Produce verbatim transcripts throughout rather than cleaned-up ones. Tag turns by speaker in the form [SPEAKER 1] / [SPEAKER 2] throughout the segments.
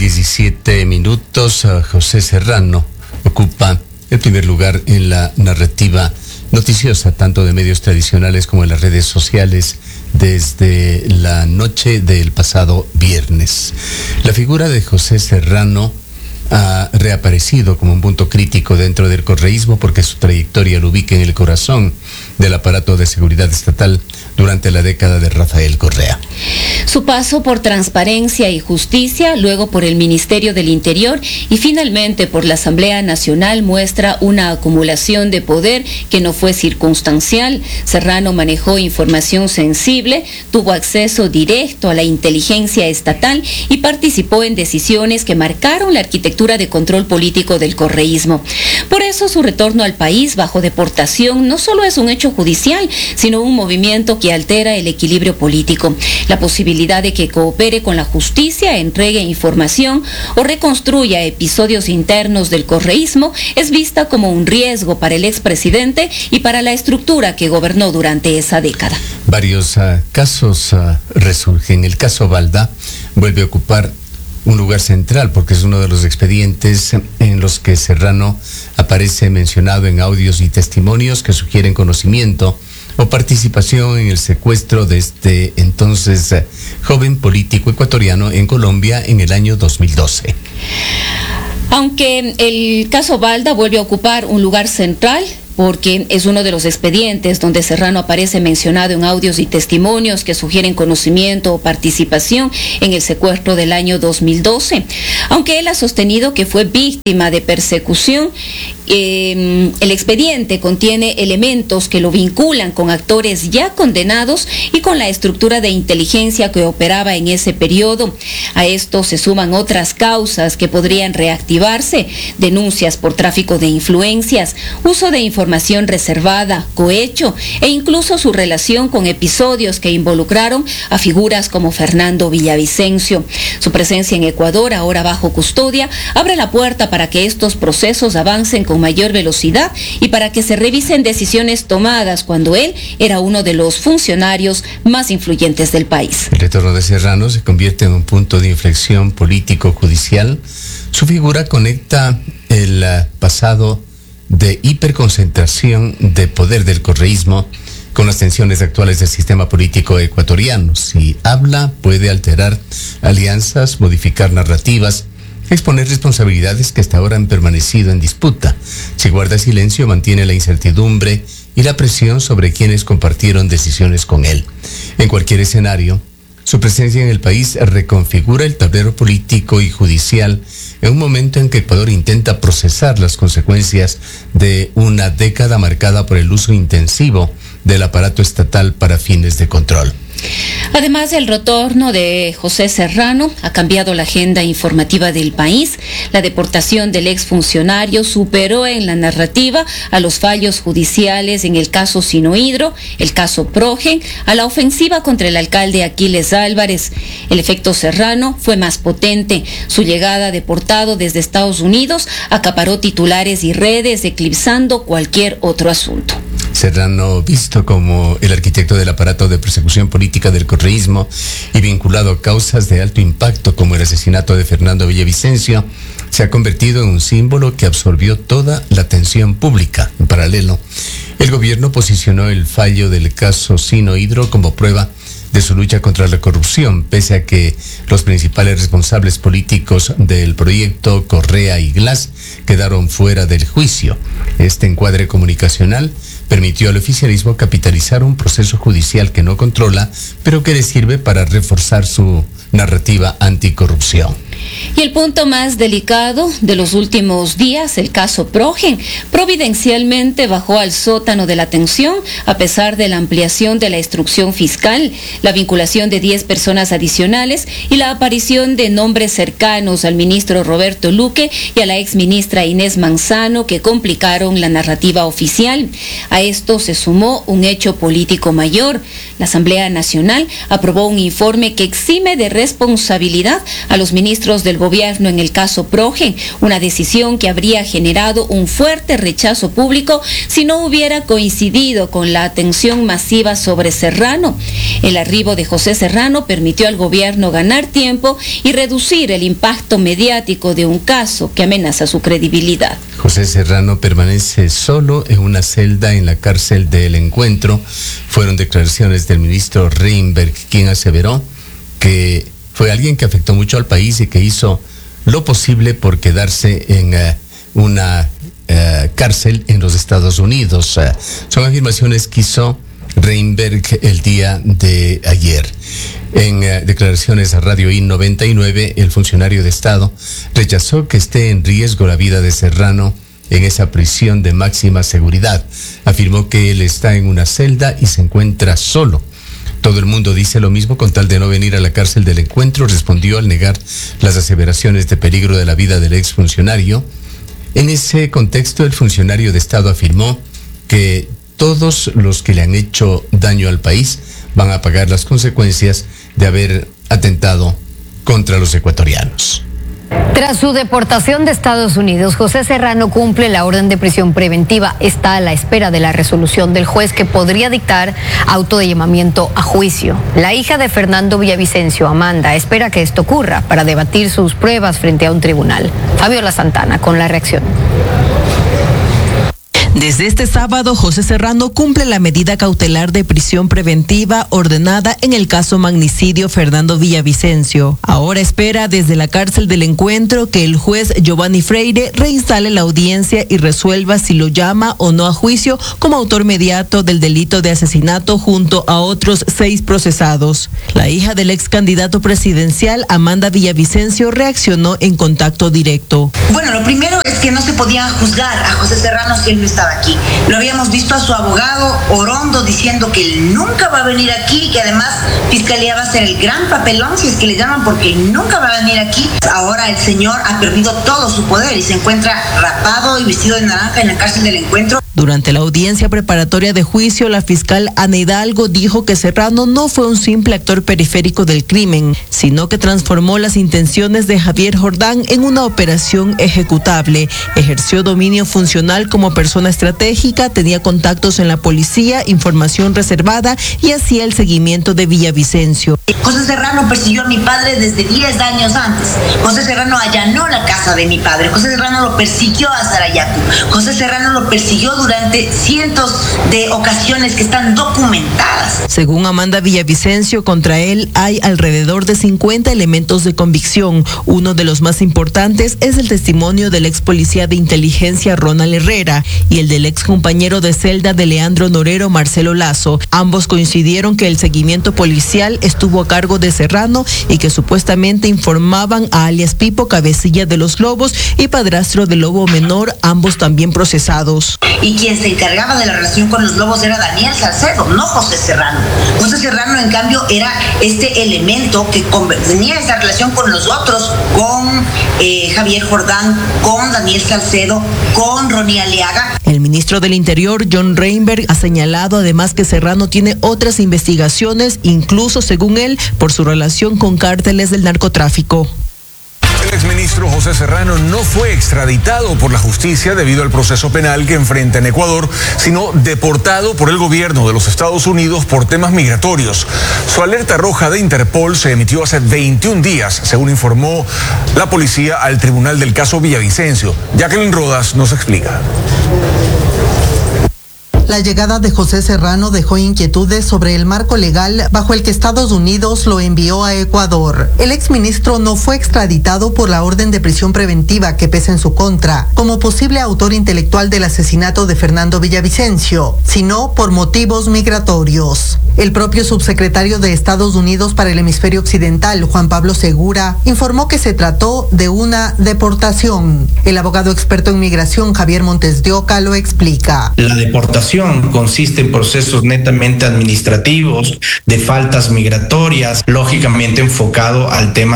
[SPEAKER 1] diecisiete minutos. José Serrano ocupa el primer lugar en la narrativa noticiosa, tanto de medios tradicionales como en las redes sociales, desde la noche del pasado viernes. La figura de José Serrano ha reaparecido como un punto crítico dentro del correísmo porque su trayectoria lo ubica en el corazón del aparato de seguridad estatal durante la década de Rafael Correa.
[SPEAKER 2] Su paso por Transparencia y Justicia, luego por el Ministerio del Interior y finalmente por la Asamblea Nacional muestra una acumulación de poder que no fue circunstancial. Serrano manejó información sensible, tuvo acceso directo a la inteligencia estatal y participó en decisiones que marcaron la arquitectura de control político del correísmo. Por eso su retorno al país bajo deportación no solo es un hecho judicial, sino un movimiento que altera el equilibrio político. La posibilidad de que coopere con la justicia, entregue información o reconstruya episodios internos del correísmo es vista como un riesgo para el expresidente y para la estructura que gobernó durante esa década.
[SPEAKER 1] Varios uh, casos uh, resurgen. El caso Balda vuelve a ocupar un lugar central porque es uno de los expedientes en los que Serrano aparece mencionado en audios y testimonios que sugieren conocimiento o participación en el secuestro de este entonces eh, joven político ecuatoriano en Colombia en el año dos mil doce.
[SPEAKER 2] Aunque el caso Balda vuelve a ocupar un lugar central, porque es uno de los expedientes donde Serrano aparece mencionado en audios y testimonios que sugieren conocimiento o participación en el secuestro del año dos mil doce. Aunque él ha sostenido que fue víctima de persecución, eh, el expediente contiene elementos que lo vinculan con actores ya condenados y con la estructura de inteligencia que operaba en ese periodo. A esto se suman otras causas que podrían reactivarse: denuncias por tráfico de influencias, uso de información información reservada, cohecho e incluso su relación con episodios que involucraron a figuras como Fernando Villavicencio. Su presencia en Ecuador, ahora bajo custodia, abre la puerta para que estos procesos avancen con mayor velocidad y para que se revisen decisiones tomadas cuando él era uno de los funcionarios más influyentes del país.
[SPEAKER 1] El retorno de Serrano se convierte en un punto de inflexión político-judicial. Su figura conecta el uh, pasado de hiperconcentración de poder del correísmo con las tensiones actuales del sistema político ecuatoriano. Si habla, puede alterar alianzas, modificar narrativas, exponer responsabilidades que hasta ahora han permanecido en disputa. Si guarda silencio, mantiene la incertidumbre y la presión sobre quienes compartieron decisiones con él. En cualquier escenario, su presencia en el país reconfigura el tablero político y judicial en un momento en que Ecuador intenta procesar las consecuencias de una década marcada por el uso intensivo del aparato estatal para fines de control.
[SPEAKER 2] Además, el retorno de José Serrano ha cambiado la agenda informativa del país. La deportación del exfuncionario superó en la narrativa a los fallos judiciales en el caso Sinohidro, el caso Progen, a la ofensiva contra el alcalde Aquiles Álvarez. El efecto Serrano fue más potente. Su llegada deportado desde Estados Unidos acaparó titulares y redes, eclipsando cualquier otro asunto.
[SPEAKER 1] Serrano, visto como el arquitecto del aparato de persecución política del correísmo y vinculado a causas de alto impacto como el asesinato de Fernando Villavicencio, se ha convertido en un símbolo que absorbió toda la atención pública. En paralelo, el gobierno posicionó el fallo del caso Sinohidro como prueba de su lucha contra la corrupción, pese a que los principales responsables políticos del proyecto, Correa y Glass, quedaron fuera del juicio. Este encuadre comunicacional permitió al oficialismo capitalizar un proceso judicial que no controla, pero que le sirve para reforzar su narrativa anticorrupción.
[SPEAKER 2] Y el punto más delicado de los últimos días, el caso Progen, providencialmente bajó al sótano de la atención a pesar de la ampliación de la instrucción fiscal, la vinculación de diez personas adicionales y la aparición de nombres cercanos al ministro Roberto Luque y a la exministra Inés Manzano que complicaron la narrativa oficial. A esto se sumó un hecho político mayor. La Asamblea Nacional aprobó un informe que exime de responsabilidad a los ministros ministros del gobierno en el caso Progen, una decisión que habría generado un fuerte rechazo público si no hubiera coincidido con la atención masiva sobre Serrano. El arribo de José Serrano permitió al gobierno ganar tiempo y reducir el impacto mediático de un caso que amenaza su credibilidad.
[SPEAKER 1] José Serrano permanece solo en una celda en la cárcel del Encuentro. Fueron declaraciones del ministro Reinberg, quien aseveró que fue alguien que afectó mucho al país y que hizo lo posible por quedarse en uh, una uh, cárcel en los Estados Unidos. Uh, son afirmaciones que hizo Reinberg el día de ayer. En uh, declaraciones a Radio I noventa y nueve, el funcionario de Estado rechazó que esté en riesgo la vida de Serrano en esa prisión de máxima seguridad. Afirmó que él está en una celda y se encuentra solo. Todo el mundo dice lo mismo con tal de no venir a la cárcel del Encuentro, respondió al negar las aseveraciones de peligro de la vida del exfuncionario. En ese contexto, el funcionario de Estado afirmó que todos los que le han hecho daño al país van a pagar las consecuencias de haber atentado contra los ecuatorianos.
[SPEAKER 3] Tras su deportación de Estados Unidos, José Serrano cumple la orden de prisión preventiva. Está a la espera de la resolución del juez que podría dictar auto de llamamiento a juicio. La hija de Fernando Villavicencio, Amanda, espera que esto ocurra para debatir sus pruebas frente a un tribunal. Fabiola Santana con la reacción.
[SPEAKER 4] Desde este sábado, José Serrano cumple la medida cautelar de prisión preventiva ordenada en el caso magnicidio Fernando Villavicencio. Ahora espera desde la cárcel del Encuentro que el juez Giovanni Freire reinstale la audiencia y resuelva si lo llama o no a juicio como autor mediato del delito de asesinato junto a otros seis procesados. La hija del ex candidato presidencial, Amanda Villavicencio, reaccionó en contacto directo.
[SPEAKER 5] Bueno, lo primero es que no se podía juzgar a José Serrano si él no estaba aquí. Lo habíamos visto a su abogado Orondo diciendo que él nunca va a venir aquí, que además Fiscalía va a hacer el gran papelón, si es que le llaman, porque nunca va a venir aquí. Ahora el señor ha perdido todo su poder y se encuentra rapado y vestido de naranja en la cárcel del Encuentro.
[SPEAKER 4] Durante la audiencia preparatoria de juicio, la fiscal Ana Hidalgo dijo que Serrano no fue un simple actor periférico del crimen, sino que transformó las intenciones de Javier Jordán en una operación ejecutable. Ejerció dominio funcional como persona estratégica, tenía contactos en la policía, información reservada y hacía el seguimiento de Villavicencio.
[SPEAKER 5] José Serrano persiguió a mi padre desde diez años antes. José Serrano allanó la casa de mi padre. José Serrano lo persiguió a Sarayaku. José Serrano lo persiguió durante cientos de ocasiones que están documentadas.
[SPEAKER 4] Según Amanda Villavicencio, contra él hay alrededor de cincuenta elementos de convicción. Uno de los más importantes es el testimonio del ex policía de inteligencia Ronald Herrera y el del ex compañero de celda de Leandro Norero, Marcelo Lazo. Ambos coincidieron que el seguimiento policial estuvo a cargo de Serrano y que supuestamente informaban a alias Pipo, cabecilla de los Lobos, y padrastro del Lobo Menor, ambos también procesados.
[SPEAKER 5] Y quien se encargaba de la relación con los Lobos era Daniel Salcedo, no José Serrano. José Serrano, en cambio, era este elemento que tenía esa relación con los otros, con eh, Javier Jordán, con Daniel Salcedo, con Ronnie Aliaga.
[SPEAKER 4] El ministro del Interior, John Reinberg, ha señalado además que Serrano tiene otras investigaciones, incluso según él, por su relación con cárteles del narcotráfico.
[SPEAKER 6] El exministro José Serrano no fue extraditado por la justicia debido al proceso penal que enfrenta en Ecuador, sino deportado por el gobierno de los Estados Unidos por temas migratorios. Su alerta roja de Interpol se emitió hace veintiún días, según informó la policía al tribunal del caso Villavicencio. Jacqueline Rodas nos explica.
[SPEAKER 7] La llegada de José Serrano dejó inquietudes sobre el marco legal bajo el que Estados Unidos lo envió a Ecuador. El exministro no fue extraditado por la orden de prisión preventiva que pesa en su contra, como posible autor intelectual del asesinato de Fernando Villavicencio, sino por motivos migratorios. El propio subsecretario de Estados Unidos para el hemisferio occidental, Juan Pablo Segura, informó que se trató de una deportación. El abogado experto en migración, Javier Montes de Oca, lo explica.
[SPEAKER 8] La deportación consiste en procesos netamente administrativos de faltas migratorias, lógicamente enfocado al tema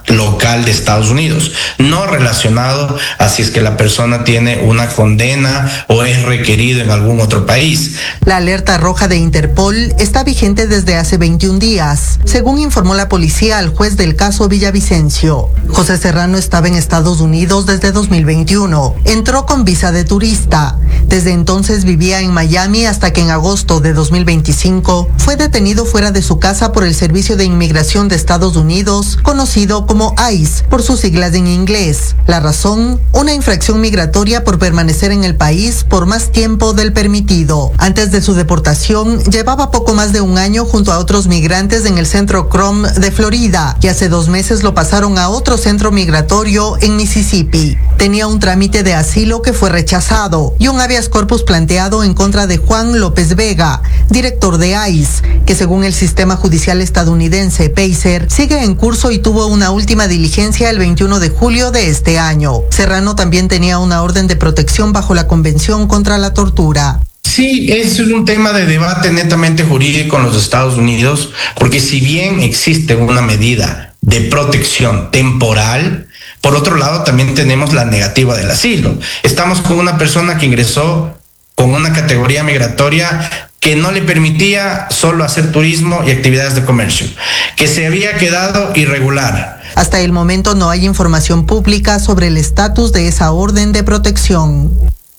[SPEAKER 8] local de Estados Unidos, no relacionado a si es que la persona tiene una condena o es requerido en algún otro país.
[SPEAKER 7] La alerta roja de Interpol está vigente desde hace veintiún días, según informó la policía al juez del caso Villavicencio. José Serrano estaba en Estados Unidos desde dos mil veintiuno. Entró con visa de turista. Desde entonces vivía en Miami hasta que en agosto de dos mil veinticinco fue detenido fuera de su casa por el Servicio de Inmigración de Estados Unidos, conocido como como I C E, por sus siglas en inglés. La razón, una infracción migratoria por permanecer en el país por más tiempo del permitido. Antes de su deportación, llevaba poco más de un año junto a otros migrantes en el centro Crum de Florida, y hace dos meses lo pasaron a otro centro migratorio en Mississippi. Tenía un trámite de asilo que fue rechazado y un habeas corpus planteado en contra de Juan López Vega, director de I C E, que según el sistema judicial estadounidense PACER, sigue en curso y tuvo una última diligencia el veintiuno de julio de este año. Serrano también tenía una orden de protección bajo la Convención contra la Tortura.
[SPEAKER 8] Sí, es un tema de debate netamente jurídico en los Estados Unidos, porque si bien existe una medida de protección temporal, por otro lado también tenemos la negativa del asilo. Estamos con una persona que ingresó con una categoría migratoria que no le permitía solo hacer turismo y actividades de comercio, que se había quedado irregular.
[SPEAKER 7] Hasta el momento no hay información pública sobre el estatus de esa orden de protección.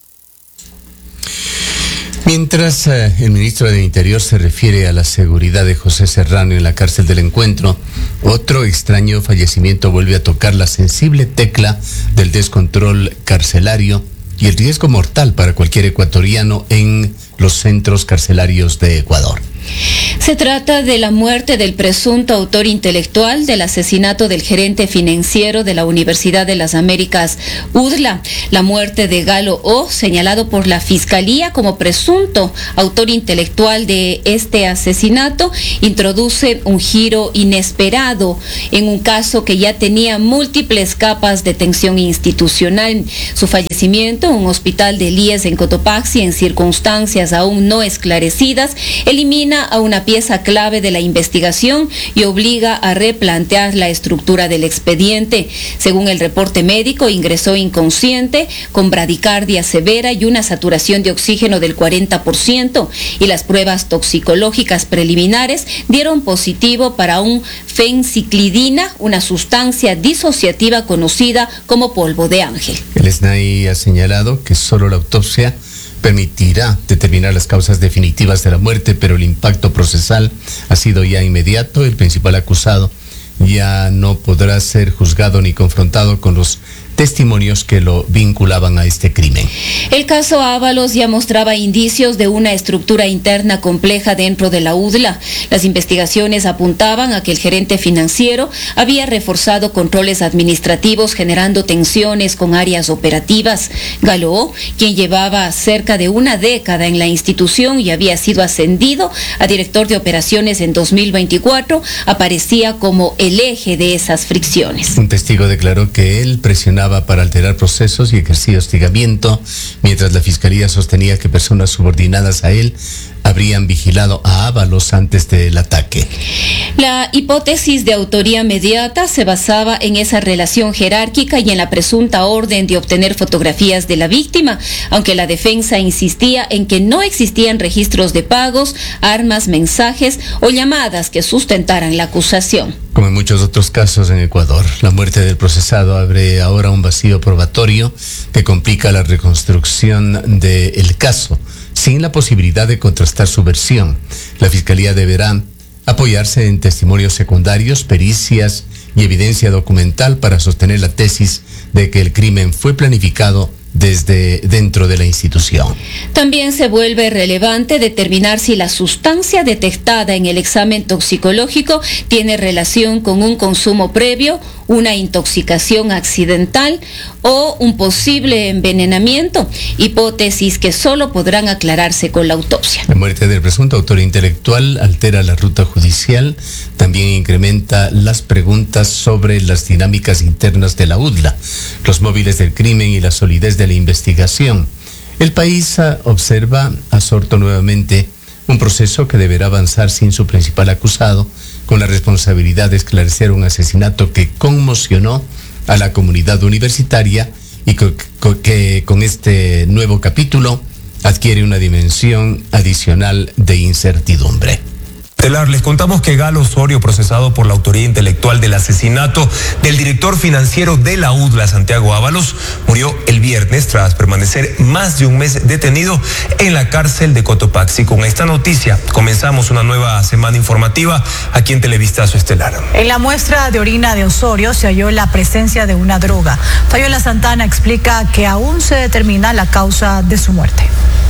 [SPEAKER 1] Mientras eh, el ministro del Interior se refiere a la seguridad de José Serrano en la cárcel del Encuentro, otro extraño fallecimiento vuelve a tocar la sensible tecla del descontrol carcelario y el riesgo mortal para cualquier ecuatoriano en los centros carcelarios de Ecuador.
[SPEAKER 2] Se trata de la muerte del presunto autor intelectual del asesinato del gerente financiero de la Universidad de las Américas, U D L A. La muerte de Galo O, señalado por la Fiscalía como presunto autor intelectual de este asesinato, introduce un giro inesperado en un caso que ya tenía múltiples capas de tensión institucional. Su fallecimiento en un hospital de Elías en Cotopaxi, en circunstancias aún no esclarecidas, elimina a una pieza clave de la investigación y obliga a replantear la estructura del expediente. Según el reporte médico, ingresó inconsciente, con bradicardia severa y una saturación de oxígeno del cuarenta por ciento, y las pruebas toxicológicas preliminares dieron positivo para un fenciclidina, una sustancia disociativa conocida como polvo de ángel.
[SPEAKER 1] El S N A I ha señalado que solo la autopsia permitirá determinar las causas definitivas de la muerte, pero el impacto procesal ha sido ya inmediato. El principal acusado ya no podrá ser juzgado ni confrontado con los testimonios que lo vinculaban a este crimen.
[SPEAKER 2] El caso Ábalos ya mostraba indicios de una estructura interna compleja dentro de la U D L A. Las investigaciones apuntaban a que el gerente financiero había reforzado controles administrativos, generando tensiones con áreas operativas. Galo, quien llevaba cerca de una década en la institución y había sido ascendido a director de operaciones en dos mil veinticuatro, aparecía como el eje de esas fricciones.
[SPEAKER 1] Un testigo declaró que él presionaba para alterar procesos y ejercía hostigamiento, mientras la Fiscalía sostenía que personas subordinadas a él habrían vigilado a Ábalos antes del ataque.
[SPEAKER 2] La hipótesis de autoría mediata se basaba en esa relación jerárquica y en la presunta orden de obtener fotografías de la víctima, aunque la defensa insistía en que no existían registros de pagos, armas, mensajes o llamadas que sustentaran la acusación.
[SPEAKER 1] Como en muchos otros casos en Ecuador, la muerte del procesado abre ahora un vacío probatorio que complica la reconstrucción del caso, sin la posibilidad de contrastar su versión. La Fiscalía deberá apoyarse en testimonios secundarios, pericias y evidencia documental para sostener la tesis de que el crimen fue planificado desde dentro de la institución.
[SPEAKER 2] También se vuelve relevante determinar si la sustancia detectada en el examen toxicológico tiene relación con un consumo previo, una intoxicación accidental o un posible envenenamiento, hipótesis que solo podrán aclararse con la autopsia.
[SPEAKER 1] La muerte del presunto autor intelectual altera la ruta judicial, también incrementa las preguntas sobre las dinámicas internas de la U D L A, los móviles del crimen y la solidez de la investigación. El país uh, observa absorto nuevamente un proceso que deberá avanzar sin su principal acusado, con la responsabilidad de esclarecer un asesinato que conmocionó a la comunidad universitaria y que con este nuevo capítulo adquiere una dimensión adicional de incertidumbre.
[SPEAKER 9] Telar, les contamos que Galo Osorio, procesado por la autoría intelectual del asesinato del director financiero de la U D L A, Santiago Ábalos, murió el viernes tras permanecer más de un mes detenido en la cárcel de Cotopaxi. Con esta noticia comenzamos una nueva semana informativa aquí en Televistazo Estelar.
[SPEAKER 10] En la muestra de orina de Osorio se halló la presencia de una droga. Fabiola Santana explica que aún se determina la causa de su muerte.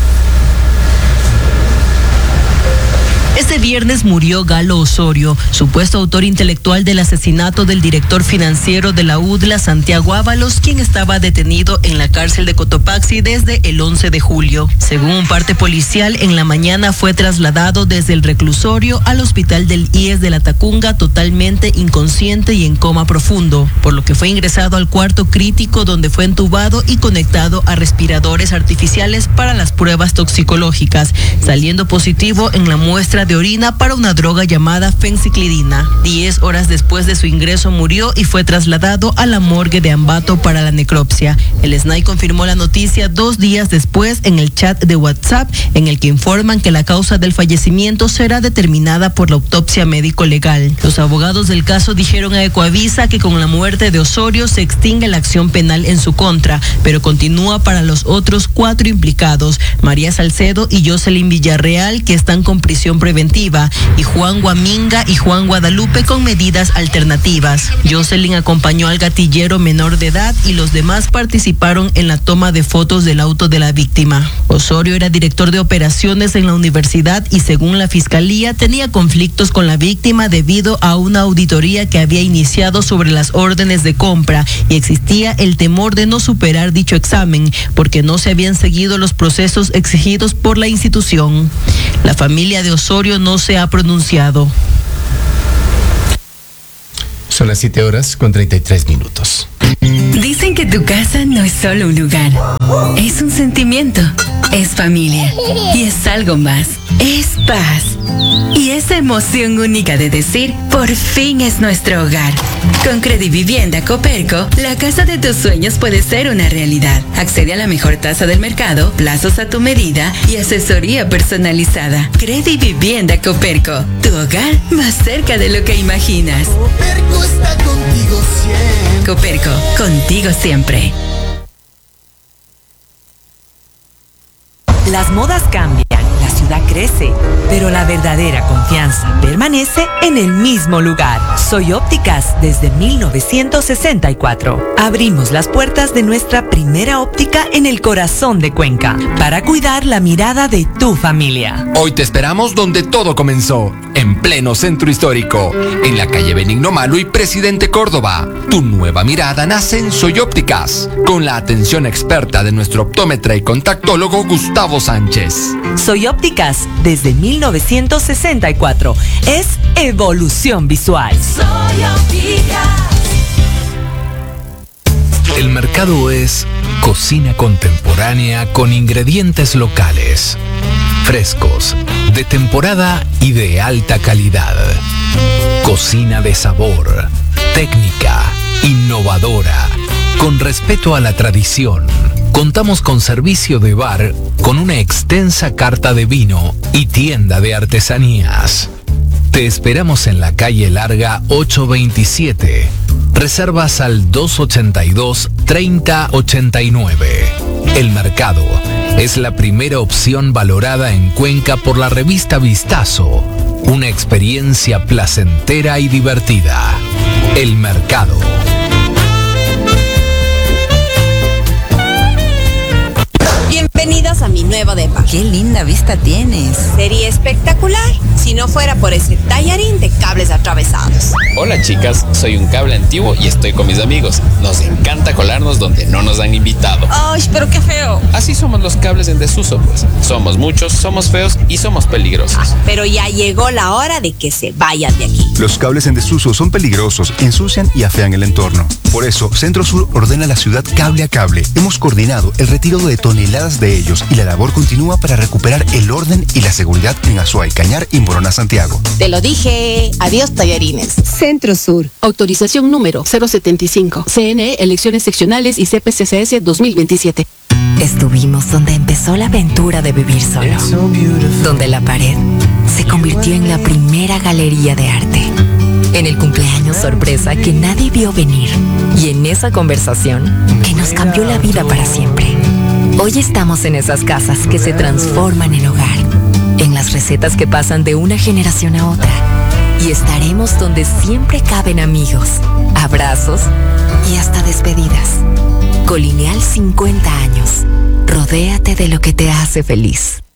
[SPEAKER 4] Este viernes murió Galo Osorio, supuesto autor intelectual del asesinato del director financiero de la U D L A, Santiago Ábalos, quien estaba detenido en la cárcel de Cotopaxi desde el once de julio. Según un parte policial, en la mañana fue trasladado desde el reclusorio al hospital del I E S de La Tacunga totalmente inconsciente y en coma profundo, por lo que fue ingresado al cuarto crítico donde fue entubado y conectado a respiradores artificiales para las pruebas toxicológicas, saliendo positivo en la muestra de orina para una droga llamada fenciclidina. Diez horas después de su ingreso murió y fue trasladado a la morgue de Ambato para la necropsia. El S N A I confirmó la noticia dos días después en el chat de WhatsApp, en el que informan que la causa del fallecimiento será determinada por la autopsia médico-legal. Los abogados del caso dijeron a Ecoavisa que con la muerte de Osorio se extingue la acción penal en su contra, pero continúa para los otros cuatro implicados, María Salcedo y Jocelyn Villarreal, que están con prisión preventiva, y Juan Guaminga y Juan Guadalupe con medidas alternativas. Jocelyn acompañó al gatillero menor de edad y los demás participaron en la toma de fotos del auto de la víctima. Osorio era director de operaciones en la universidad y, según la fiscalía, tenía conflictos con la víctima debido a una auditoría que había iniciado sobre las órdenes de compra, y existía el temor de no superar dicho examen porque no se habían seguido los procesos exigidos por la institución. La familia de Osorio no se ha pronunciado.
[SPEAKER 1] Son las siete horas con treinta y tres minutos.
[SPEAKER 11] Dicen que tu casa no es solo un lugar, es un sentimiento, es familia y es algo más, es paz. Y esa emoción única de decir, por fin es nuestro hogar. Con Credivivienda Coperco, la casa de tus sueños puede ser una realidad. Accede a la mejor tasa del mercado, plazos a tu medida y asesoría personalizada. Credivivienda Coperco, tu hogar más cerca de lo que imaginas.
[SPEAKER 12] Coperco está contigo siempre.
[SPEAKER 11] Coperco, contigo siempre.
[SPEAKER 13] Las modas cambian, la ciudad crece, pero la verdadera confianza permanece en el mismo lugar. Soy Ópticas desde mil novecientos sesenta y cuatro. Abrimos las puertas de nuestra primera óptica en el corazón de Cuenca para cuidar la mirada de tu familia.
[SPEAKER 14] Hoy te esperamos donde todo comenzó, en pleno centro histórico, en la calle Benigno Malo y Presidente Córdoba. Tu nueva mirada nace en Soy Ópticas, con la atención experta de nuestro optómetra y contactólogo Gustavo Sánchez.
[SPEAKER 13] Soy Ópticas desde mil novecientos sesenta y cuatro. Es evolución visual.
[SPEAKER 11] Soy Ópticas.
[SPEAKER 15] El mercado es cocina contemporánea con ingredientes locales, frescos, de temporada y de alta calidad. Cocina de sabor, técnica, innovadora, con respeto a la tradición. Contamos con servicio de bar, con una extensa carta de vino y tienda de artesanías. Te esperamos en la calle Larga ocho veintisiete. Reservas al dos ochenta y dos, treinta ochenta y nueve. El Mercado es la primera opción valorada en Cuenca por la revista Vistazo. Una experiencia placentera y divertida. El Mercado.
[SPEAKER 16] Bienvenidos a mi nuevo depa.
[SPEAKER 17] ¡Qué linda vista tienes!
[SPEAKER 16] Sería espectacular si no fuera por ese tallarín de cables atravesados.
[SPEAKER 18] Hola chicas, soy un cable antiguo y estoy con mis amigos. Nos encanta colarnos donde no nos han invitado.
[SPEAKER 16] ¡Ay, pero qué feo!
[SPEAKER 18] Así somos los cables en desuso, pues. Somos muchos, somos feos y somos peligrosos.
[SPEAKER 16] Ah, pero ya llegó la hora de que se vayan de aquí.
[SPEAKER 19] Los cables en desuso son peligrosos, ensucian y afean el entorno. Por eso, Centro Sur ordena la ciudad cable a cable. Hemos coordinado el retiro de toneladas de ellos y la labor continúa para recuperar el orden y la seguridad en Azua y Cañar y Morona, Santiago.
[SPEAKER 16] Te lo dije. Adiós, tallarines.
[SPEAKER 20] Centro Sur. Autorización número cero setenta y cinco. C N E, elecciones seccionales y C P C C S dos mil veintisiete.
[SPEAKER 21] Estuvimos donde empezó la aventura de vivir solo. Donde la pared se convirtió en la primera galería de arte. En el cumpleaños sorpresa que nadie vio venir. Y en esa conversación que nos cambió la vida para siempre. Hoy estamos en esas casas que se transforman en hogar. En las recetas que pasan de una generación a otra. Y estaremos donde siempre caben amigos, abrazos y hasta despedidas. Colineal cincuenta años. Rodéate de lo que te hace feliz.